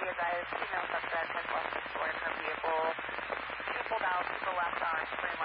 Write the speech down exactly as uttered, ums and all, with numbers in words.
advised, female suspect has left the store in her vehicle. She pulled out to the left on Spring